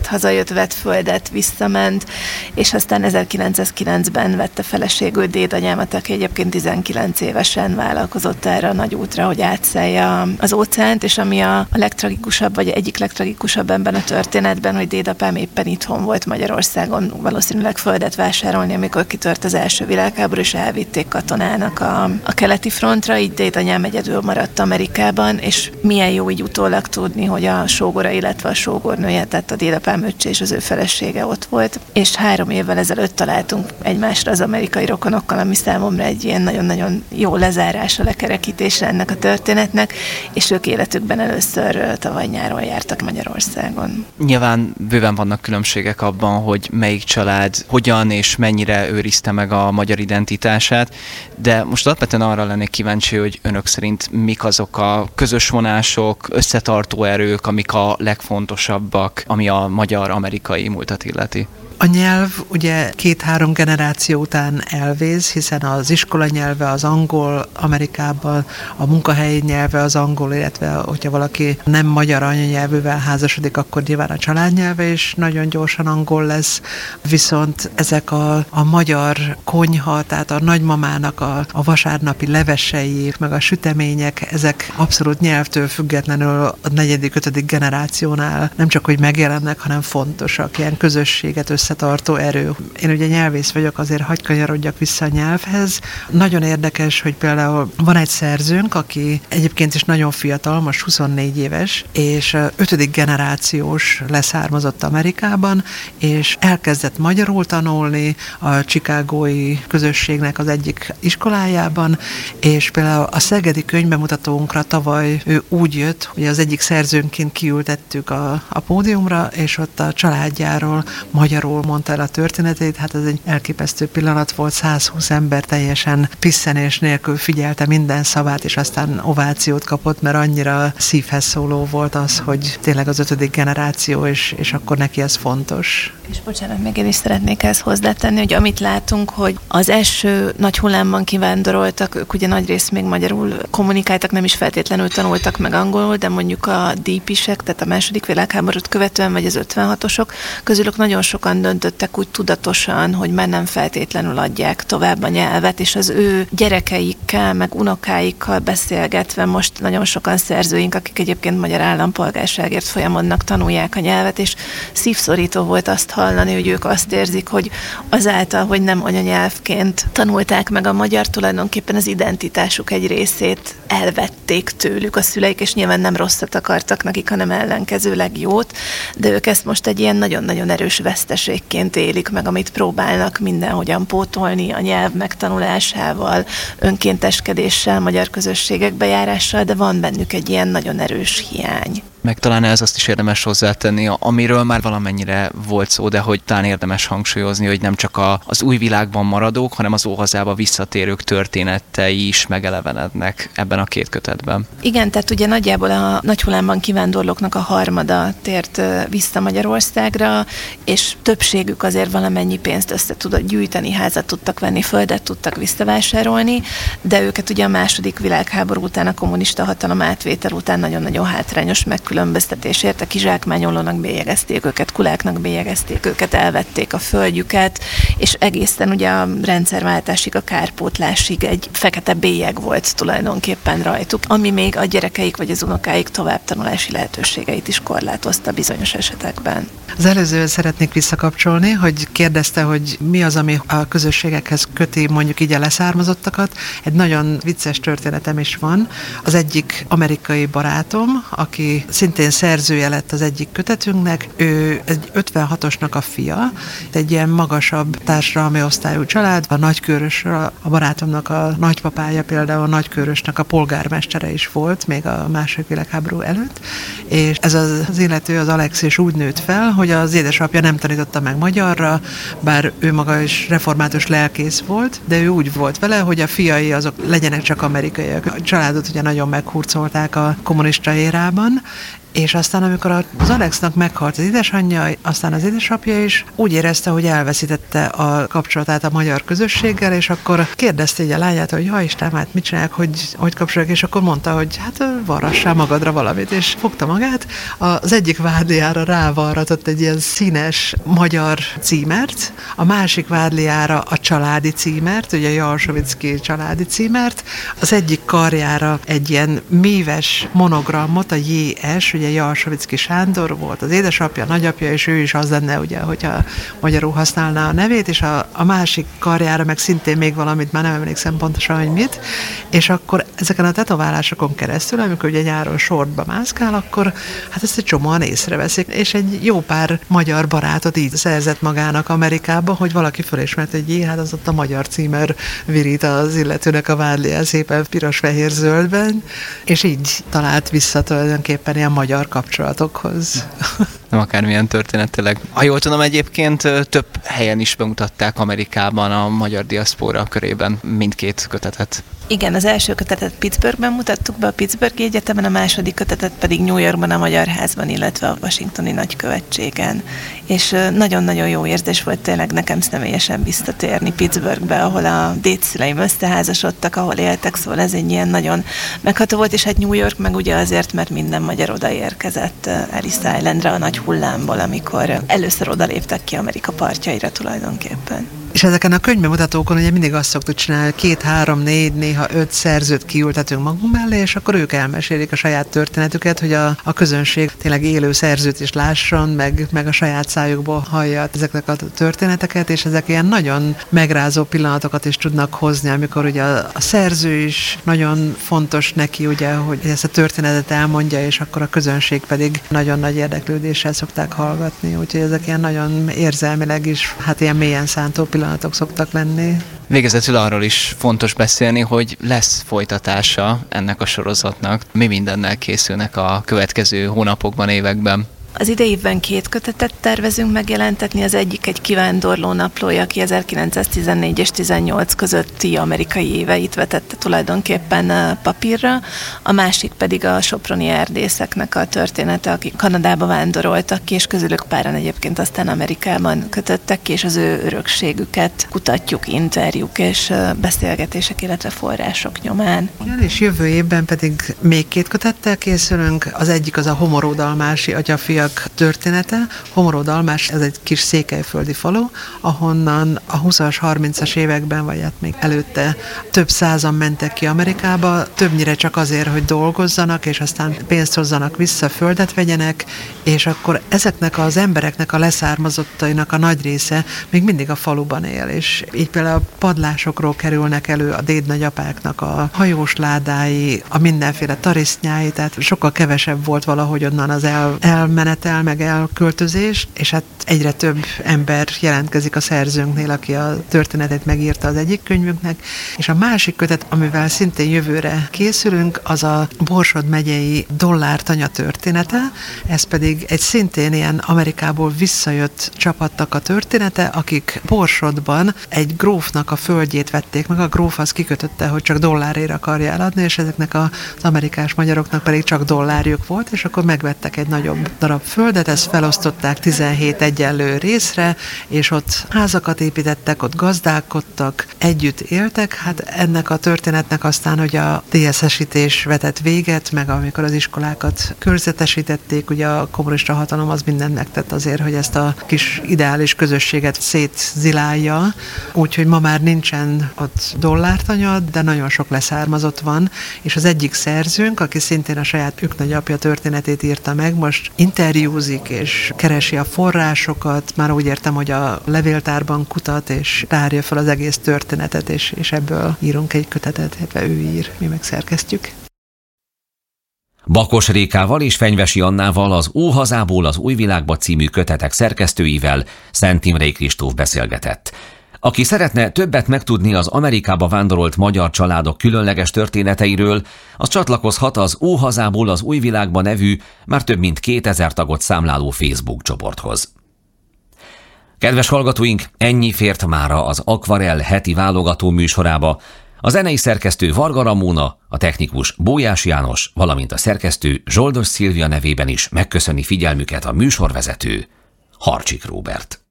hazajött, vett földet, visszament, és aztán 1909-ben vette feleségül dédanyámat, aki egyébként 19 évesen vállalkozott erre a nagy útra, hogy átszelje az óceánt, és ami a legtragikusabb, vagy egyik legtragikusabb ebben a történetben, hogy dédapám éppen itthon volt Magyarországon, valószínűleg földet vásárolni, amikor kitört az első világháború, és elvitték katonának a keleti frontra, így dédanyám egyedül maradt Amerikában, és milyen jó így utólag tudni, hogy a sógora, illetve a sógornője, tehát a dédapám öccse és az ő felesége ott volt, és 3 évvel ezelőtt találtunk egymásra az amerikai rokonokkal, ami számomra egy ilyen nagyon-nagyon jó lezárása, lekerekítése ennek a történetnek, és ők életükben először tavaly nyáron jártak Magyarországon. Nyilván bőven vannak különbségek abban, hogy melyik család hogyan és mennyire őrizte meg a magyar identitását, de most alapvetően arra lennék kíváncsi, hogy önök szerint mik azok a közös vonások, összetartó erők, amik a legfontosabbak, ami a magyar-amerikai múltat illeti. A nyelv ugye 2-3 generáció után elvész, hiszen az iskola nyelve az angol Amerikában, a munkahelyi nyelve az angol, illetve hogyha valaki nem magyar anyanyelvűvel házasodik, akkor nyilván a családnyelve is nagyon gyorsan angol lesz, viszont ezek a magyar konyha, tehát a nagymamának a vasárnapi levesei, meg a sütemények, ezek abszolút nyelvtől függetlenül a 4.-5. generációnál nem csak hogy megjelennek, hanem fontosak, ilyen közösséget összetartó erő. Én ugye nyelvész vagyok, azért hadd kanyarodjak vissza a nyelvhez. Nagyon érdekes, hogy például van egy szerzőnk, aki egyébként is nagyon fiatal, most 24 éves, és 5. generációs leszármazott Amerikában, és elkezdett magyarul tanulni a chicagói közösségnek az egyik iskolájában, és például a szegedi könyvbemutatónkra tavaly ő úgy jött, hogy az egyik szerzőnként kiültettük a pódiumra, és ott a családjáról magyarul mondta el a történetét, hát ez egy elképesztő pillanat volt, 120 ember teljesen pisszenés nélkül figyelte minden szavát, és aztán ovációt kapott, mert annyira szívhez szóló volt az, hogy tényleg az 5. generáció, és akkor neki ez fontos. És bocsánat, még én is szeretnék ezt hozzátenni, hogy amit látunk, hogy az első nagy hullámban kivándoroltak, ők ugye nagyrészt még magyarul kommunikáltak, nem is feltétlenül tanultak meg angolul, de mondjuk a dípisek, tehát a második világháborút követően, vagy az 56-osok közülük nagyon sokan döntöttek úgy tudatosan, hogy már nem feltétlenül adják tovább a nyelvet, és az ő gyerekeikkel, meg unokáikkal beszélgetve most nagyon sokan szerzőink, akik egyébként magyar állampolgárságért folyamodnak, tanulják a nyelvet, és szívszorító volt azt hallani, hogy ők azt érzik, hogy azáltal, hogy nem anyanyelvként tanulták meg a magyar, tulajdonképpen az identitásuk egy részét elvették tőlük a szüleik, és nyilván nem rosszat akartak nekik, hanem ellenkezőleg jót, de ők ezt most egy ilyen nagyon-nagyon erős veszteségként élik meg, amit próbálnak mindenhogyan pótolni a nyelv megtanulásával, önkénteskedéssel, magyar közösségek bejárással, de van bennük egy ilyen nagyon erős hiány. Meg talán ez azt is érdemes hozzátenni, amiről már valamennyire volt szó, de hogy talán érdemes hangsúlyozni, hogy nem csak az új világban maradók, hanem az óhazába visszatérők történetei is megelevenednek ebben a 2 kötetben. Igen, tehát ugye nagyjából a nagy hullámban kivándorlóknak a harmada tért vissza Magyarországra, és többségük azért valamennyi pénzt össze tudott gyűjteni, házat tudtak venni, földet tudtak visszavásárolni, de őket ugye a második világháború után, a kommunista hatalom átvétel után nagyon-nagyon hátrányos megkülönböztetés érte, kizsákmányolónak bélyegezték őket, kuláknak bélyegezték őket, elvették a földjüket, és egészen ugye a rendszerváltásig, a kárpótlásig egy fekete bélyeg volt tulajdonképpen rajtuk, ami még a gyerekeik vagy az unokáik továbbtanulási lehetőségeit is korlátozta bizonyos esetekben. Az előzőhöz szeretnék visszakapcsolni, hogy kérdezte, hogy mi az, ami a közösségekhez köti mondjuk így a leszármazottakat. Egy nagyon vicces történetem is van. Az egyik amerikai barátom, aki szintén szerzője lett az egyik kötetünknek, ő egy 56-osnak a fia, egy ilyen magasabb társadalmi osztályú család, a Nagykőrösről, a barátomnak a nagypapája például a Nagykőrösnek a polgármestere is volt, még a második világháború előtt, és ez az illető, az Alex is úgy nőtt fel, hogy az édesapja nem tanította meg magyarra, bár ő maga is református lelkész volt, de ő úgy volt vele, hogy a fiai azok legyenek csak amerikaiak. A családot ugye nagyon meghurcolták a kommunista érában, és aztán amikor az Alexnak meghalt az édesanyja, aztán az édesapja is úgy érezte, hogy elveszítette a kapcsolatát a magyar közösséggel, és akkor kérdezte így a lányát, hogy ja Isten, hát mit csinálják, hogy kapcsolják, és akkor mondta, hogy hát varrassál magadra valamit, és fogta magát. Az egyik vádliára rávarratott egy ilyen színes magyar címert, a másik vádliára a családi címert, ugye Jalsovicki családi címert, az egyik karjára egy ilyen méves monogramot, a J.S., ugye Jalsovicki Sándor volt az édesapja, nagyapja, és ő is az lenne, ugye, hogyha magyarul használná a nevét, és a másik karjára meg szintén még valamit, már nem emlékszem pontosan, hogy mit, és akkor ezeken a tetoválásokon keresztül, amikor ugye nyáron sortba mászkál, akkor hát ezt egy csomóan észreveszik, és egy jó pár magyar barátot így szerzett magának Amerikába, hogy valaki fölismert, hogy hát az ott a magyar címer virít az illetőnek a vádlián szépen piros-fehér-zöldben, és így talált vissza tulajdonképpen ilyen magyar kapcsolatokhoz. Nem akármilyen történet tényleg. Ha jól tudom, egyébként több helyen is bemutatták Amerikában a magyar diaszpóra körében mindkét kötetet. Igen, az első kötetet Pittsburghben mutattuk be a Pittsburghi Egyetemen, a második kötetet pedig New Yorkban, a Magyar Házban, illetve a Washingtoni Nagykövetségen. És nagyon-nagyon jó érzés volt tényleg nekem személyesen visszatérni Pittsburghbe, ahol a dédszüleim összeházasodtak, ahol éltek, szóval ez egy ilyen nagyon megható volt, és hát New York meg ugye azért, mert minden magyar odaérkezett Ellis Islandre a nagy hullámból, amikor először odaléptek ki Amerika partjaira tulajdonképpen. És ezeken a könyvbemutatókon ugye mindig azt szoktuk csinálni, 2, 3, 4, néha 5 szerzőt kiültetünk magunk mellé, és akkor ők elmesélik a saját történetüket, hogy a közönség tényleg élő szerzőt is lásson, meg a saját szájukból hallja ezeknek a történeteket, és ezek ilyen nagyon megrázó pillanatokat is tudnak hozni, amikor ugye a szerző is nagyon fontos neki, ugye, hogy ezt a történetet elmondja, és akkor a közönség pedig nagyon nagy érdeklődéssel szokták hallgatni, úgyhogy ezek ilyen nagyon érzelmileg is, hát ilyen mélyen szántó pillanatok szoktak lenni. Végezetül arról is fontos beszélni, hogy lesz folytatása ennek a sorozatnak. Mi mindennel készülnek a következő hónapokban, években? Az idei évben 2 kötetet tervezünk megjelentetni, az egyik egy kivándorló naplója, aki 1914 és 18 közötti amerikai éveit vetette tulajdonképpen papírra, a másik pedig a soproni erdészeknek a története, akik Kanadába vándoroltak ki, és közülük páran egyébként aztán Amerikában kötöttek ki, és az ő örökségüket kutatjuk, interjúk és beszélgetések, illetve források nyomán. Igen, és jövő évben pedig még 2 kötettel készülünk, az egyik az a Homoródalmási atyafiak története. Homoródalmás, ez egy kis székelyföldi falu, ahonnan a 20-as, 30-as években, vagy hát még előtte több százan mentek ki Amerikába, többnyire csak azért, hogy dolgozzanak, és aztán pénzt hozzanak vissza, földet vegyenek, és akkor ezeknek az embereknek a leszármazottainak a nagy része még mindig a faluban él, és így például a padlásokról kerülnek elő a dédnagyapáknak a hajós ládái, a mindenféle tarisznyái, tehát sokkal kevesebb volt valahogy onnan az elmenetel, meg elköltözés, és hát egyre több ember jelentkezik a szerzőnknél, aki a történetet megírta az egyik könyvünknek, és a másik kötet, amivel szintén jövőre készülünk, az a Borsod megyei dollártanya története, ez pedig egy szintén ilyen Amerikából visszajött csapatnak a története, akik Borsodban egy grófnak a földjét vették meg, a gróf az kikötötte, hogy csak dollárért akarja eladni, és ezeknek az amerikás magyaroknak pedig csak dollárjuk volt, és akkor megvettek egy nagyobb darab földet, ezt felosztották 17 egyenlő részre, és ott házakat építettek, ott gazdálkodtak, együtt éltek. Hát ennek a történetnek aztán, hogy a DSS-ítés vetett véget, meg amikor az iskolákat körzetesítették, ugye a kommunista hatalom az mindent megtett azért, hogy ezt a kis ideális közösséget szétzilálja, úgyhogy ma már nincsen ott dollártanya, de nagyon sok leszármazott van, és az egyik szerzőnk, aki szintén a saját nagyapja történetét írta meg, most interjúzik és keresi a forrásokat, már úgy értem, hogy a levéltárban kutat, és tárja fel az egész történetet, és ebből írunk egy kötetet, illetve ő ír, mi megszerkesztjük. Bakos Rékával és Fenyvesi Annával, az Óhazából az új világba című kötetek szerkesztőivel Szent Imrei Kristóf beszélgetett. Aki szeretne többet megtudni az Amerikába vándorolt magyar családok különleges történeteiről, az csatlakozhat az Óhazából az új világba nevű, már több mint 2000 tagot számláló Facebook csoporthoz. Kedves hallgatóink, ennyi fért mára az Akvarell heti válogató műsorába. A zenei szerkesztő Varga Ramóna, a technikus Bójás János, valamint a szerkesztő Zsoldos Szilvia nevében is megköszöni figyelmüket a műsorvezető Harcsik Róbert.